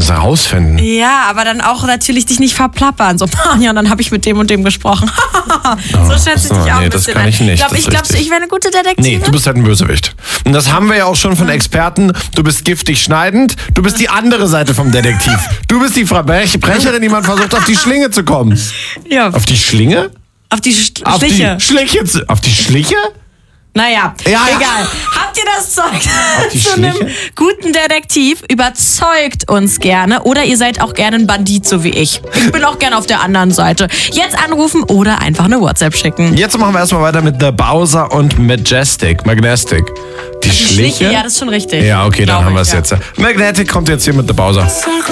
es herausfinden. Ja, aber dann auch natürlich dich nicht verplappern. So, ja, und dann habe ich mit dem und dem gesprochen. So schätze ich dich auch ein das bisschen kann ich nicht. Glaubst du, ich wäre eine gute Detektive? Nee, du bist halt ein Bösewicht. Und das haben wir ja auch schon von Experten. Du bist giftig schneidend. Du bist die andere Seite vom Detektiv. Du bist die Verbrecherin, die man versucht, auf die Schlinge zu kommen. Ja. Auf die Schlinge? Auf die Schliche. Auf die Schliche? Naja, Ja. egal. Habt ihr das Zeug die zu einem Schliche? guten Detektiv? Überzeugt uns gerne. Oder ihr seid auch gerne ein Bandit, so wie ich. Ich bin auch gerne auf der anderen Seite. Jetzt anrufen oder einfach eine WhatsApp schicken. Jetzt machen wir erstmal weiter mit The Bowser und Majestic. Die Schliche? Ja, das ist schon richtig. Ja, okay, dann Glaube haben wir ich, es ja. jetzt. Magnetic kommt jetzt hier mit The Bowser.